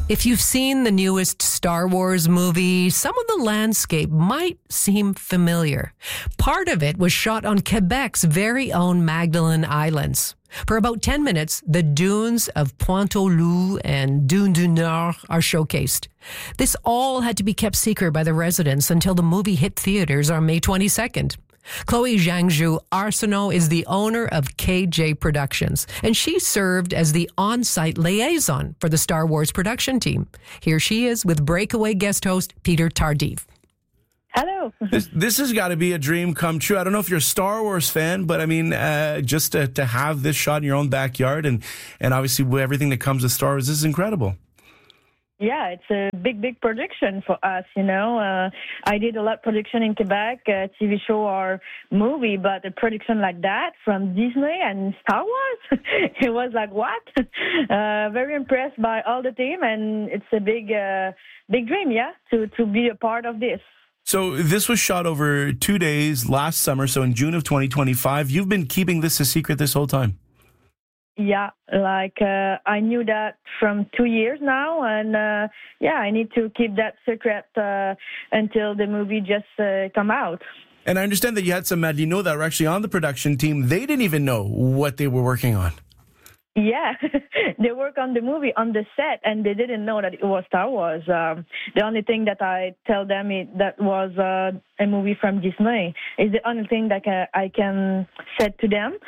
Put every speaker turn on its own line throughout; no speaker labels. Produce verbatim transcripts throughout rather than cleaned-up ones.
If you've seen the newest Star Wars movie, some of the landscape might seem familiar. Part of it was shot on Quebec's very own Magdalen Islands. For about ten minutes, the dunes of Pointe-aux-Loups and Dune du Nord are showcased. This all had to be kept secret by the residents until the movie hit theaters on May twenty-second. Chloe Jiangzhu Arsenault is the owner of K J Productions, and she served as the on-site liaison for the Star Wars production team. Here she is with Breakaway guest host Peter Tardif.
Hello.
This, this has got to be a dream come true. I don't know if you're a Star Wars fan, but I mean, uh, just to, to have this shot in your own backyard and, and obviously with everything that comes with Star Wars, this is incredible.
Yeah, it's a big, big production for us, you know. Uh, I did a lot of production in Quebec, a T V show or movie, but a production like that from Disney and Star Wars, it was like, what? Uh, very impressed by all the team, and it's a big, uh, big dream, yeah, to, to be a part of this.
So this was shot over two days last summer, so in June of twenty twenty-five. You've been keeping this a secret this whole time?
Yeah, like uh, I knew that from two years now, and uh, yeah, I need to keep that secret uh, until the movie just uh, come out.
And I understand that you had some Madlino that were actually on the production team. They didn't even know what they were working on.
Yeah, they work on the movie on the set, and they didn't know that it was Star Wars. Um, the only thing that I tell them is that was uh, a movie from Disney. Is the only thing that uh, I can say to them.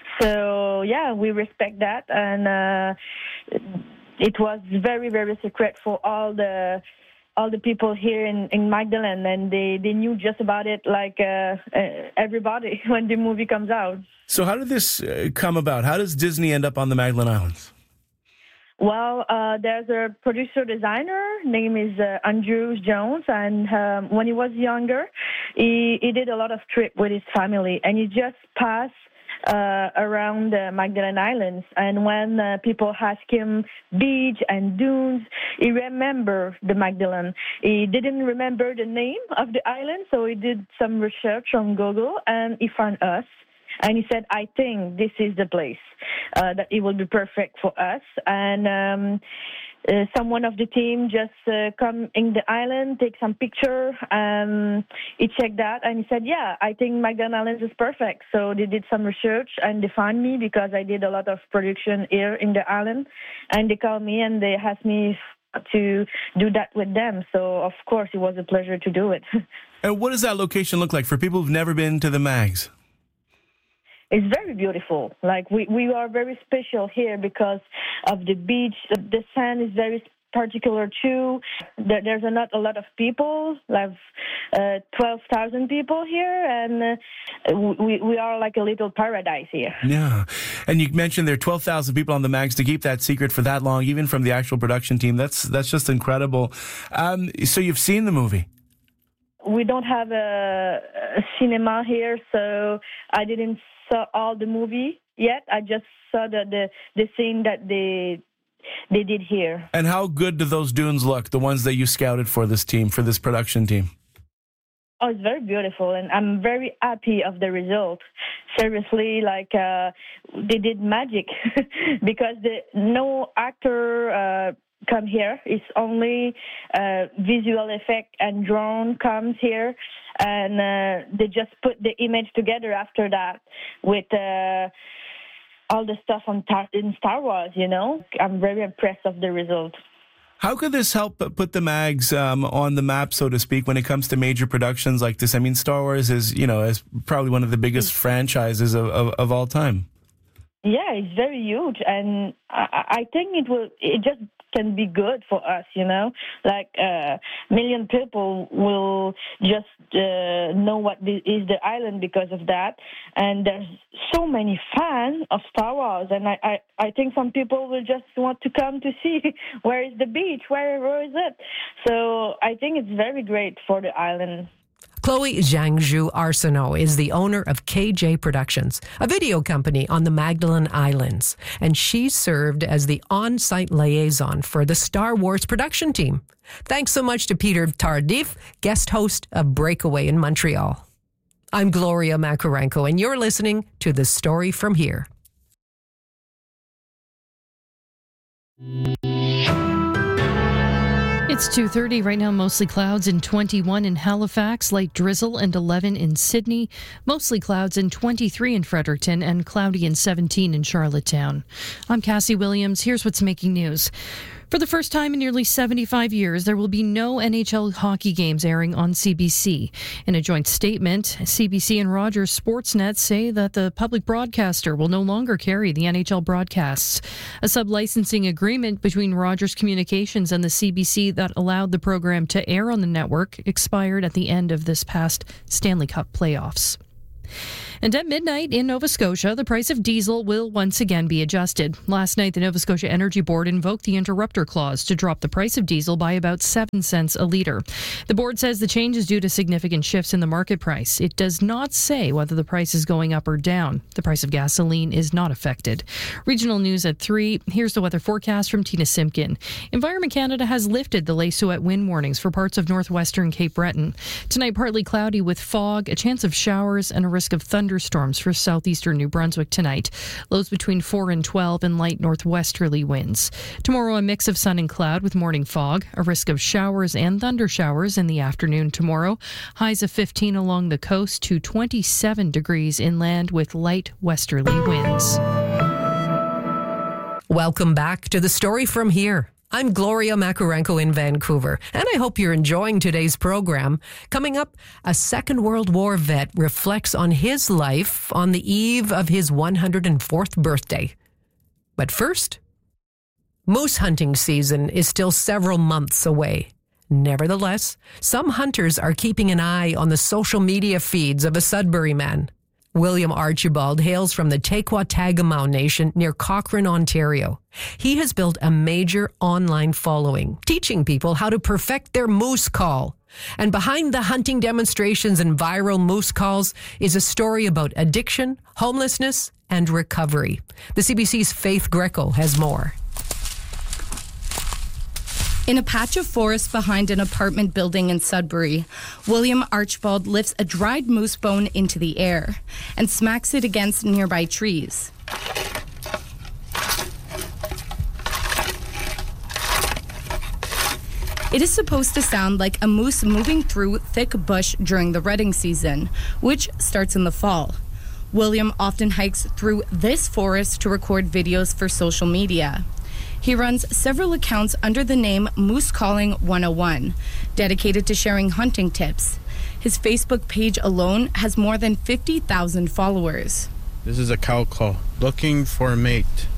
So yeah, we respect that, and uh, it was very, very secret for all the all the people here in, in Magdalen, and they, they knew just about it like uh, uh, everybody when the movie comes out.
So how did this uh, come about? How does Disney end up on the Magdalen Islands?
Well, uh, there's a producer designer, name is uh, Andrew Jones, and um, when he was younger, he, he did a lot of trip with his family, and he just passed Uh, around the Magdalen Islands, and when uh, people ask him beach and dunes, he remembered the Magdalen. He didn't remember the name of the island, so he did some research on Google, and he found us. And he said, I think this is the place uh, that it will be perfect for us. And um, uh, someone of the team just uh, come in the island, take some picture. Um, he checked that, and he said, yeah, I think Magdalen Islands is perfect. So they did some research, and they found me because I did a lot of production here in the island. And they called me, and they asked me to do that with them. So, of course, it was a pleasure to do it.
And what does that location look like for people who've never been to the Mags?
It's very beautiful. Like, we, we are very special here because of the beach. The, the sand is very particular too. There, there's not a lot of people, like uh, twelve thousand people here, and uh, we, we are like a little paradise here.
Yeah. And you mentioned there are twelve thousand people on the Mags. To keep that secret for that long, even from the actual production team, that's, that's just incredible. Um, so you've seen the movie?
We don't have a, a cinema here, so I didn't saw all the movie yet. I just saw the, the, the scene that they they did here.
And how good do those dunes look, the ones that you scouted for this team, for this production team?
Oh, it's very beautiful, and I'm very happy of the result. Seriously, like uh, they did magic because the, no actor uh, come here. It's only uh, visual effect and drone comes here, and uh, they just put the image together after that with uh, all the stuff on tar- in Star Wars, you know. I'm very impressed of the result.
How could this help put the Mags um, on the map, so to speak, when it comes to major productions like this? I mean, Star Wars is, you know, is probably one of the biggest franchises of, of, of all time.
Yeah, it's very huge, and I, I think it will. It just can be good for us, you know. Like a uh, million people will just uh, know what the, is the island because of that, and there's so many fans of Star Wars, and I, I, I think some people will just want to come to see where is the beach, where where is it. So I think it's very great for the island.
Chloe Jiangzhu Arsenault is the owner of K J Productions, a video company on the Magdalen Islands, and she served as the on-site liaison for the Star Wars production team. Thanks so much to Peter Tardif, guest host of Breakaway in Montreal. I'm Gloria Macarenko, and you're listening to The Story From Here.
It's two thirty right now, mostly clouds and twenty-one in Halifax, light drizzle and eleven in Sydney, mostly clouds and twenty-three in Fredericton and cloudy and seventeen in Charlottetown. I'm Cassie Williams. Here's what's making news. For the first time in nearly seventy-five years, there will be no N H L hockey games airing on C B C. In a joint statement, C B C and Rogers Sportsnet say that the public broadcaster will no longer carry the N H L broadcasts. A sub-licensing agreement between Rogers Communications and the C B C that allowed the program to air on the network expired at the end of this past Stanley Cup playoffs. And at midnight in Nova Scotia, the price of diesel will once again be adjusted. Last night, the Nova Scotia Energy Board invoked the interrupter clause to drop the price of diesel by about seven cents a litre. The board says the change is due to significant shifts in the market price. It does not say whether the price is going up or down. The price of gasoline is not affected. Regional news at three. Here's the weather forecast from Tina Simpkin. Environment Canada has lifted the Lay-Souette wind warnings for parts of northwestern Cape Breton. Tonight, partly cloudy with fog, a chance of showers, and a risk of thunderstorms for southeastern New Brunswick tonight. Lows between four and twelve and light northwesterly winds. Tomorrow, a mix of sun and cloud with morning fog. A risk of showers and thunder showers in the afternoon tomorrow. Highs of fifteen along the coast to twenty-seven degrees inland with light westerly winds.
Welcome back to The Story From Here. I'm Gloria Makarenko in Vancouver, and I hope you're enjoying today's program. Coming up, a Second World War vet reflects on his life on the eve of his one hundred fourth birthday. But first, moose hunting season is still several months away. Nevertheless, some hunters are keeping an eye on the social media feeds of a Sudbury man. William Archibald hails from the Tequatagamow Nation near Cochrane, Ontario. He has built a major online following, teaching people how to perfect their moose call. And behind the hunting demonstrations and viral moose calls is a story about addiction, homelessness, and recovery. The C B C's Faith Greco has more.
In a patch of forest behind an apartment building in Sudbury, William Archibald lifts a dried moose bone into the air and smacks it against nearby trees. It is supposed to sound like a moose moving through thick bush during the rutting season, which starts in the fall. William often hikes through this forest to record videos for social media. He runs several accounts under the name Moose Calling one oh one, dedicated to sharing hunting tips. His Facebook page alone has more than fifty thousand followers.
This is a cow call, looking for a mate.